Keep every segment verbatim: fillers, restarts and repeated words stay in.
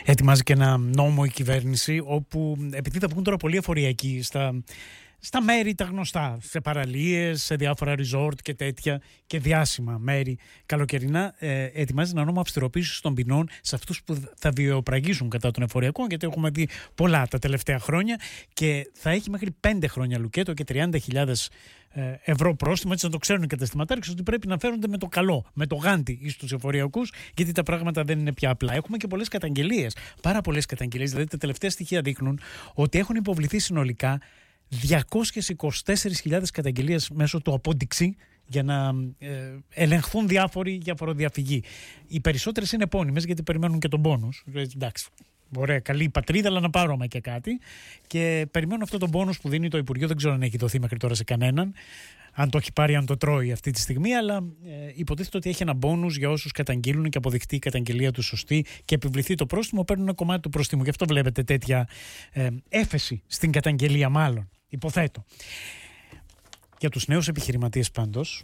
Ετοιμάζει και ένα νόμο η κυβέρνηση, όπου επειδή θα βγουν τώρα πολλοί εφοριακοί στα, στα μέρη τα γνωστά, σε παραλίες, σε διάφορα resort και τέτοια και διάσημα μέρη καλοκαιρινά, ε, ετοιμάζει ένα νόμο αυστηροποίησης των ποινών σε αυτούς που θα βιοπραγήσουν κατά των εφοριακών, γιατί έχουμε δει πολλά τα τελευταία χρόνια, και θα έχει μέχρι πέντε χρόνια λουκέτο και τριάντα χιλιάδες ευρώ πρόστιμο, έτσι να το ξέρουν οι καταστηματάρχες ότι πρέπει να φέρονται με το καλό, με το γάντι εις τους εφοριακούς, γιατί τα πράγματα δεν είναι πια απλά. Έχουμε και πολλές καταγγελίες, πάρα πολλές καταγγελίες, δηλαδή τα τελευταία στοιχεία δείχνουν ότι έχουν υποβληθεί συνολικά διακόσιες είκοσι τέσσερις χιλιάδες καταγγελίες μέσω του απόντιξη για να ε, ελεγχθούν διάφοροι για φοροδιαφυγή. Οι περισσότερες είναι επώνυμες, γιατί περιμένουν και τον πόνους. Εντάξει. Ωραία, καλή η πατρίδα, αλλά να πάρουμε και κάτι. Και περιμένω αυτό το μπόνους που δίνει το Υπουργείο. Δεν ξέρω αν έχει δοθεί μέχρι τώρα σε κανέναν, αν το έχει πάρει, αν το τρώει αυτή τη στιγμή. Αλλά ε, υποτίθεται ότι έχει ένα μπόνους για όσους καταγγείλουν και αποδειχτεί η καταγγελία του σωστή και επιβληθεί το πρόστιμο. Παίρνουν ένα κομμάτι του πρόστιμου. Γι' αυτό βλέπετε τέτοια ε, έφεση στην καταγγελία, μάλλον. Υποθέτω. Για τους νέους επιχειρηματίες πάντως,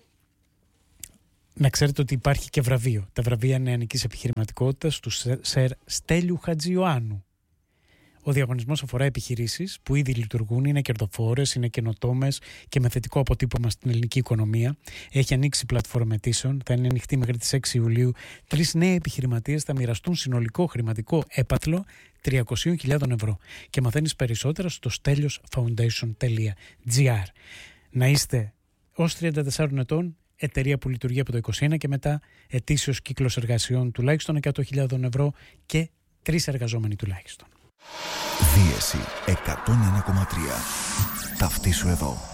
να ξέρετε ότι υπάρχει και βραβείο. Τα βραβεία νεανικής επιχειρηματικότητας του Σερ Στέλιου Χατζιωάννου. Ο διαγωνισμός αφορά επιχειρήσεις που ήδη λειτουργούν, είναι κερδοφόρες, είναι καινοτόμες και με θετικό αποτύπωμα στην ελληνική οικονομία. Έχει ανοίξει πλατφόρμα αιτήσεων, θα είναι ανοιχτή μέχρι τις έξι Ιουλίου. Τρεις νέοι επιχειρηματίες θα μοιραστούν συνολικό χρηματικό έπαθλο τριακόσιες χιλιάδες ευρώ. Και μαθαίνεις περισσότερα στο στέλιος φαουντέισον τελεία τζι άρ. Να είστε ως τριάντα τεσσάρων ετών, εταιρεία που λειτουργεί από το είκοσι ένα και μετά, ετήσιος κύκλος εργασιών τουλάχιστον εκατό χιλιάδες ευρώ και τρεις εργαζόμενοι τουλάχιστον. Δίεση εκατόν ένα κόμμα τρία. Ταυτίσου εδώ.